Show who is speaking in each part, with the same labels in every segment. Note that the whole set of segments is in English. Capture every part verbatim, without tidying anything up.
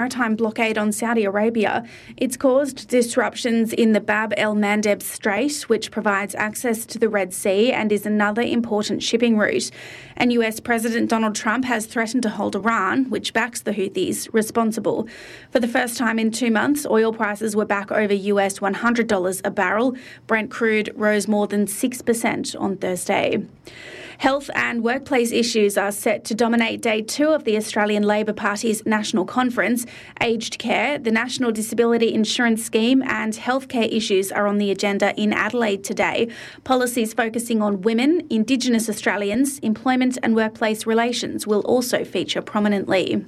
Speaker 1: maritime blockade on Saudi Arabia. It's caused disruptions in the Bab el-Mandeb Strait, which provides access to the Red Sea and is another important shipping route. And U S President Donald Trump has threatened to hold Iran, which backs the Houthis, responsible. For the first time in two months, oil prices were back over U S one hundred dollars a barrel. Brent crude rose more than six percent on Thursday. Health and workplace issues are set to dominate day two of the Australian Labor Party's national conference. Aged care, the National Disability Insurance Scheme and healthcare issues are on the agenda in Adelaide today. Policies focusing on women, Indigenous Australians, employment and workplace relations will also feature prominently.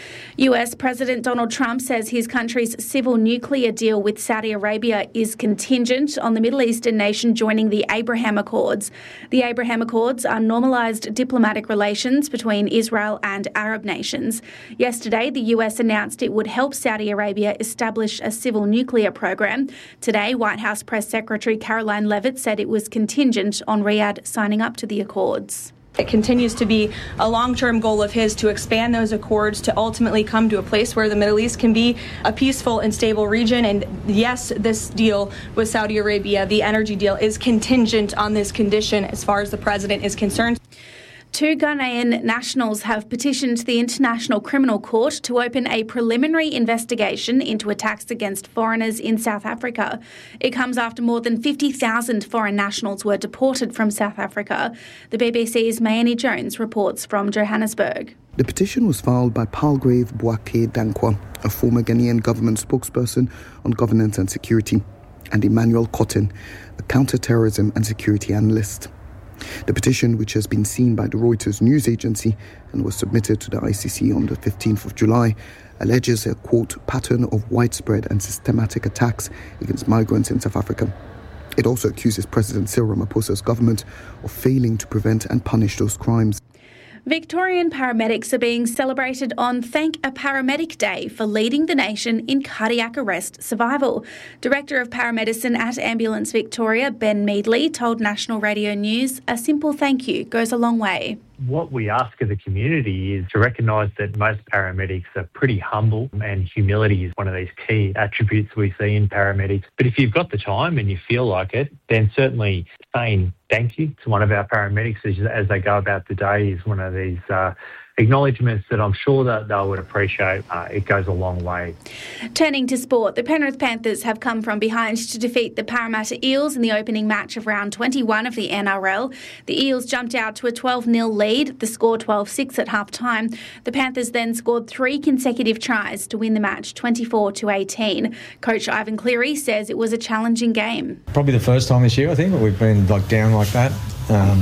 Speaker 1: U S President Donald Trump says his country's civil nuclear deal with Saudi Arabia is contingent on the Middle Eastern nation joining the Abraham Accords. The Abraham Accords are normalised diplomatic relations between Israel and Arab nations. Yesterday, the U S announced it would help Saudi Arabia establish a civil nuclear program. Today, White House Press Secretary Caroline Levitt said it was contingent on Riyadh signing up to the accords.
Speaker 2: It continues to be a long-term goal of his to expand those accords to ultimately come to a place where the Middle East can be a peaceful and stable region. And yes, this deal with Saudi Arabia, the energy deal, is contingent on this condition as far as the president is concerned.
Speaker 1: Two Ghanaian nationals have petitioned the International Criminal Court to open a preliminary investigation into attacks against foreigners in South Africa. It comes after more than fifty thousand foreign nationals were deported from South Africa. The B B C's Mayeni Jones reports from Johannesburg.
Speaker 3: The petition was filed by Palgrave Boake Dankwa, a former Ghanaian government spokesperson on governance and security, and Emmanuel Cotton, a counter-terrorism and security analyst. The petition, which has been seen by the Reuters news agency and was submitted to the I C C on the fifteenth of July, alleges a, quote, pattern of widespread and systematic attacks against migrants in South Africa. It also accuses President Cyril Ramaphosa's government of failing to prevent and punish those crimes.
Speaker 1: Victorian paramedics are being celebrated on Thank a Paramedic Day for leading the nation in cardiac arrest survival. Director of Paramedicine at Ambulance Victoria, Ben Meadley, told National Radio News, a simple thank you goes a long way.
Speaker 4: What we ask of the community is to recognise that most paramedics are pretty humble, and humility is one of these key attributes we see in paramedics. But if you've got the time and you feel like it, then certainly saying thank you to one of our paramedics as, as they go about the day is one of these uh, acknowledgements that I'm sure that they would appreciate. Uh, it goes a long way.
Speaker 1: Turning to sport, the Penrith Panthers have come from behind to defeat the Parramatta Eels in the opening match of round twenty-one of the N R L. The Eels jumped out to a twelve nil lead, the score twelve six at half-time. The Panthers then scored three consecutive tries to win the match twenty-four to eighteen. Coach Ivan Cleary says it was a challenging game.
Speaker 5: Probably the first time this year, I think, that we've been like down like that. Um,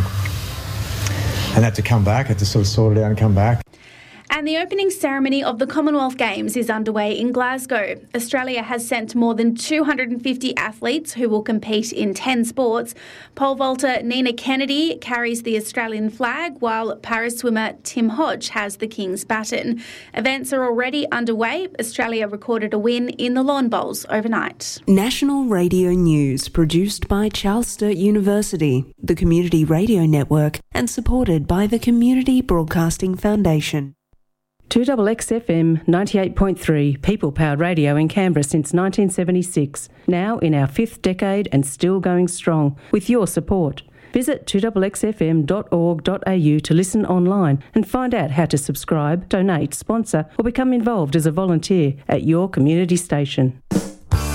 Speaker 5: and had to come back, had to sort of sort it out and come back.
Speaker 1: And the opening ceremony of the Commonwealth Games is underway in Glasgow. Australia has sent more than two hundred fifty athletes who will compete in ten sports. Pole vaulter Nina Kennedy carries the Australian flag, while para-swimmer Tim Hodge has the King's baton. Events are already underway. Australia recorded a win in the Lawn Bowls overnight.
Speaker 6: National Radio News, produced by Charles Sturt University, the Community Radio Network, and supported by the Community Broadcasting Foundation.
Speaker 7: two X X F M ninety-eight point three, people-powered radio in Canberra since nineteen seventy-six. Now in our fifth decade and still going strong, with your support. Visit two X X F M dot org dot a u to listen online and find out how to subscribe, donate, sponsor or become involved as a volunteer at your community station.